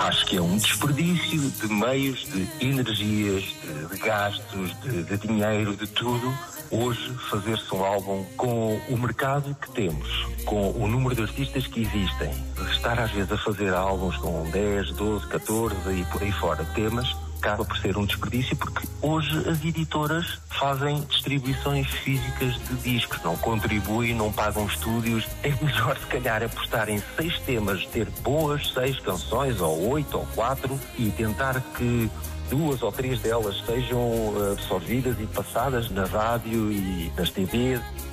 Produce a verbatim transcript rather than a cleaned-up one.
Acho que é um desperdício de meios, de energias, de, de gastos, de, de dinheiro, de tudo. Hoje, fazer-se um álbum com o mercado que temos, com o número de artistas que existem, estar às vezes a fazer álbuns com dez, doze, catorze e por aí fora temas, acaba por ser um desperdício, porque hoje as editoras fazem distribuições físicas de discos, não contribuem, não pagam estúdios. É melhor se calhar apostar em seis temas, ter boas seis canções, ou oito, ou quatro, e tentar que duas ou três delas sejam absorvidas e passadas na rádio e nas T Vs.